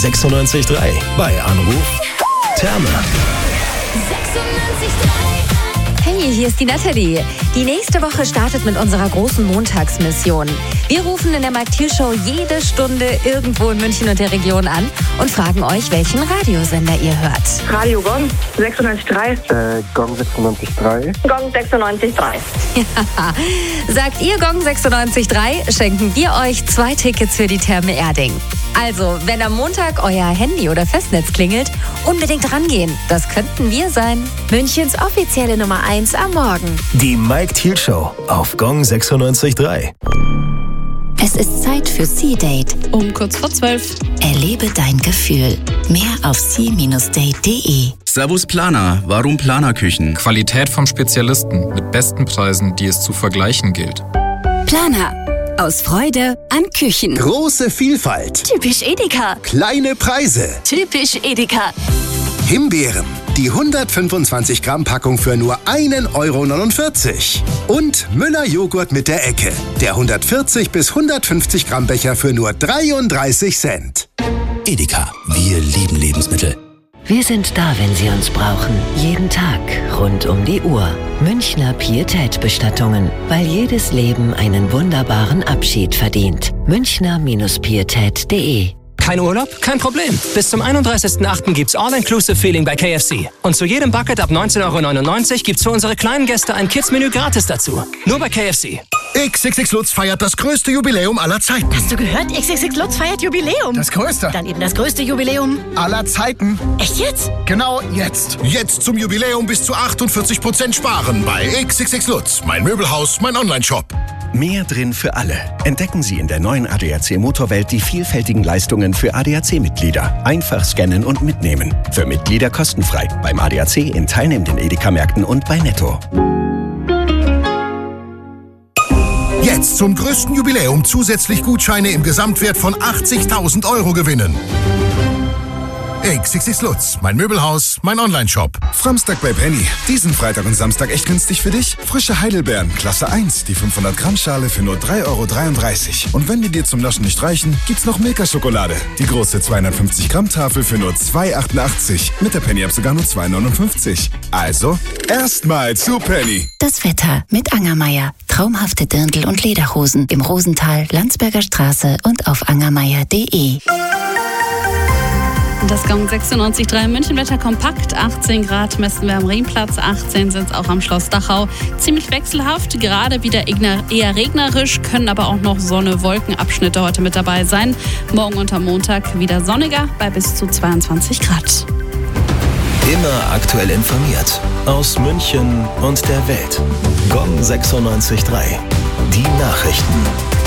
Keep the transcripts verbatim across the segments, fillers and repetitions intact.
sechsundneunzig Komma drei. Bei Anruf Therme. Hey, hier ist die Natalie. Die nächste Woche startet mit unserer großen Montagsmission. Wir rufen in der Mike Thiel Show jede Stunde irgendwo in München und der Region an und fragen euch, welchen Radiosender ihr hört. Radio Gong sechsundneunzig Komma drei. Äh, Gong sechsundneunzig Komma drei. Gong sechsundneunzig Komma drei. Ja. Sagt ihr Gong sechsundneunzig Komma drei, schenken wir euch zwei Tickets für die Therme Erding. Also, wenn am Montag euer Handy oder Festnetz klingelt, unbedingt rangehen. Das könnten wir sein. Münchens offizielle Nummer eins am Morgen. Die Mike Thiel Show auf Gong sechsundneunzig Komma drei. Es ist Zeit für Sea-Date. Um kurz vor zwölf. Erlebe dein Gefühl. Mehr auf sea Bindestrich date Punkt de. Servus Planer. Warum Planerküchen? Qualität vom Spezialisten mit besten Preisen, die es zu vergleichen gilt. Planer. Aus Freude an Küchen. Große Vielfalt. Typisch Edeka. Kleine Preise. Typisch Edeka. Himbeeren. Die hundertfünfundzwanzig Gramm Packung für nur einen Euro neunundvierzig. Und Müller Joghurt mit der Ecke. Der hundertvierzig bis hundertfünfzig Gramm Becher für nur dreiunddreißig Cent. Edeka, wir lieben Lebensmittel. Wir sind da, wenn Sie uns brauchen. Jeden Tag, rund um die Uhr. Münchner Pietätbestattungen. Weil jedes Leben einen wunderbaren Abschied verdient. Münchner Pietätbestattungen punkt de. Kein Urlaub? Kein Problem. Bis zum einunddreißigsten achten gibt's All-Inclusive Feeling bei K F C. Und zu jedem Bucket ab neunzehn Euro neunundneunzig gibt's für unsere kleinen Gäste ein Kids-Menü gratis dazu. Nur bei K F C. X X X Lutz feiert das größte Jubiläum aller Zeiten. Hast du gehört? X X X Lutz feiert Jubiläum. Das größte. Dann eben das größte Jubiläum aller Zeiten. Echt jetzt? Genau jetzt. Jetzt zum Jubiläum bis zu achtundvierzig Prozent sparen bei X X X Lutz. Mein Möbelhaus, mein Online-Shop. Mehr drin für alle. Entdecken Sie in der neuen A D A C Motorwelt die vielfältigen Leistungen für A D A C-Mitglieder. Einfach scannen und mitnehmen. Für Mitglieder kostenfrei. Beim A D A C in teilnehmenden Edeka-Märkten und bei Netto. Jetzt zum größten Jubiläum zusätzlich Gutscheine im Gesamtwert von achtzigtausend Euro gewinnen. X X X Lutz, mein Möbelhaus, mein Online-Shop. Samstag bei Penny. Diesen Freitag und Samstag echt günstig für dich? Frische Heidelbeeren, Klasse eins, die fünfhundert Gramm Schale für nur drei Euro dreiunddreißig. Und wenn die dir zum Naschen nicht reichen, gibt's noch Milka-Schokolade. Die große zweihundertfünfzig Gramm Tafel für nur zwei Euro achtundachtzig. Mit der Penny-App sogar nur zwei Euro neunundfünfzig. Also, erstmal zu Penny. Das Wetter mit Angermeier. Traumhafte Dirndl und Lederhosen im Rosental, Landsberger Straße und auf angermeier punkt de. Das Gong sechsundneunzig Komma drei Münchenwetter kompakt. achtzehn Grad messen wir am Rienplatz, achtzehn sind es auch am Schloss Dachau. Ziemlich wechselhaft, gerade wieder eher regnerisch, können aber auch noch Sonne, Wolkenabschnitte heute mit dabei sein. Morgen und am Montag wieder sonniger bei bis zu zweiundzwanzig Grad. Immer aktuell informiert. Aus München und der Welt. Gong sechsundneunzig Komma drei. Die Nachrichten.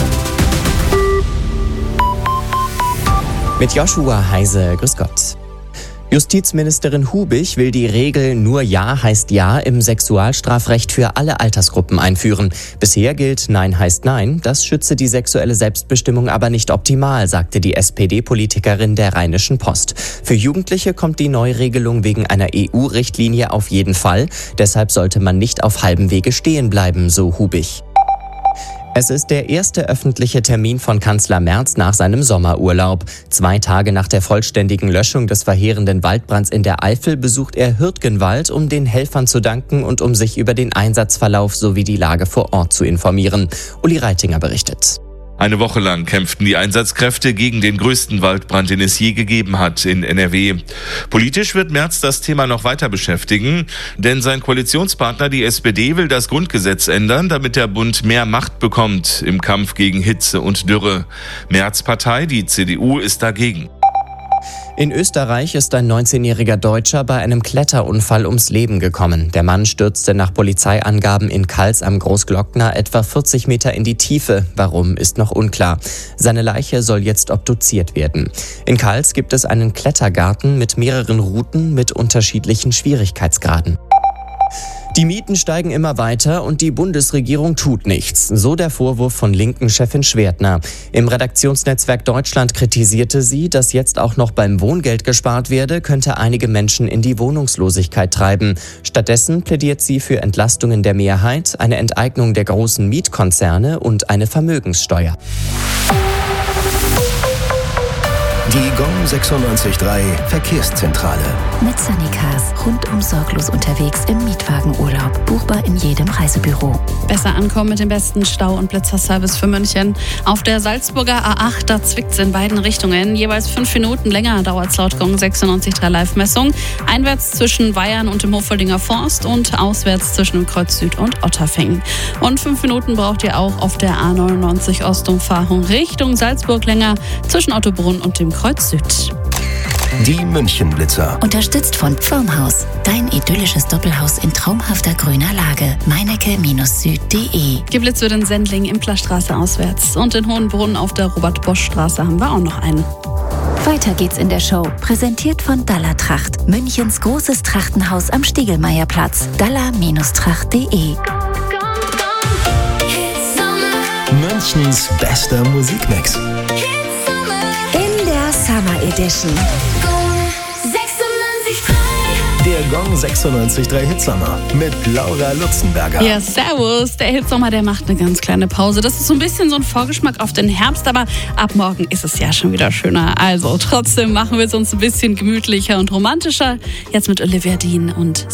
Mit Joshua Heise, grüß Gott. Justizministerin Hubich will die Regel "Nur Ja heißt Ja" im Sexualstrafrecht für alle Altersgruppen einführen. Bisher gilt "Nein heißt Nein", das schütze die sexuelle Selbstbestimmung aber nicht optimal, sagte die S P D-Politikerin der Rheinischen Post. Für Jugendliche kommt die Neuregelung wegen einer E U-Richtlinie auf jeden Fall. Deshalb sollte man nicht auf halbem Wege stehen bleiben, so Hubich. Es ist der erste öffentliche Termin von Kanzler Merz nach seinem Sommerurlaub. Zwei Tage nach der vollständigen Löschung des verheerenden Waldbrands in der Eifel besucht er Hürtgenwald, um den Helfern zu danken und um sich über den Einsatzverlauf sowie die Lage vor Ort zu informieren. Uli Reitinger berichtet. Eine Woche lang kämpften die Einsatzkräfte gegen den größten Waldbrand, den es je gegeben hat in N R W. Politisch wird Merz das Thema noch weiter beschäftigen, denn sein Koalitionspartner, die S P D, will das Grundgesetz ändern, damit der Bund mehr Macht bekommt im Kampf gegen Hitze und Dürre. Merz' Partei, die C D U, ist dagegen. In Österreich ist ein neunzehnjähriger Deutscher bei einem Kletterunfall ums Leben gekommen. Der Mann stürzte nach Polizeiangaben in Kals am Großglockner etwa vierzig Meter in die Tiefe. Warum, ist noch unklar. Seine Leiche soll jetzt obduziert werden. In Kals gibt es einen Klettergarten mit mehreren Routen mit unterschiedlichen Schwierigkeitsgraden. Die Mieten steigen immer weiter und die Bundesregierung tut nichts. So der Vorwurf von Linken-Chefin Schwertner. Im Redaktionsnetzwerk Deutschland kritisierte sie, dass jetzt auch noch beim Wohngeld gespart werde, könnte einige Menschen in die Wohnungslosigkeit treiben. Stattdessen plädiert sie für Entlastungen der Mehrheit, eine Enteignung der großen Mietkonzerne und eine Vermögenssteuer. Die Gong sechsundneunzig Komma drei Verkehrszentrale. Mit Sunnycars. Rundum sorglos unterwegs im Mietwagenurlaub. Buchbar in jedem Reisebüro. Besser ankommen mit dem besten Stau- und Blitzerservice für München. Auf der Salzburger A acht, da zwickt es in beiden Richtungen. Jeweils fünf Minuten länger dauert es laut Gong sechsundneunzig Komma drei Live-Messung. Einwärts zwischen Weyern und dem Hochwoldinger Forst und auswärts zwischen dem Kreuz Süd und Otterfing. Und fünf Minuten braucht ihr auch auf der A neunundneunzig Ostumfahrung Richtung Salzburg länger zwischen Ottobrunn und dem Kreuz Süd. Die München-Blitzer. Unterstützt von Pfirmhaus. Dein idyllisches Doppelhaus in traumhafter grüner Lage. meinecke Süd punkt de. Geblitzt wird in Sendling, Implerstraße auswärts. Und in Hohenbrunn auf der Robert-Bosch-Straße haben wir auch noch einen. Weiter geht's in der Show. Präsentiert von Dalla Tracht. Münchens großes Trachtenhaus am Stiegelmeierplatz. dalla Tracht punkt de. Münchens bester Musikmix. In der Summer Edition. Der Gong sechsundneunzig Komma drei Hitsommer mit Laura Lutzenberger. Ja, servus. Der Hitsommer, der macht eine ganz kleine Pause. Das ist so ein bisschen so ein Vorgeschmack auf den Herbst, aber ab morgen ist es ja schon wieder schöner. Also trotzdem machen wir es uns ein bisschen gemütlicher und romantischer. Jetzt mit Olivia Dean und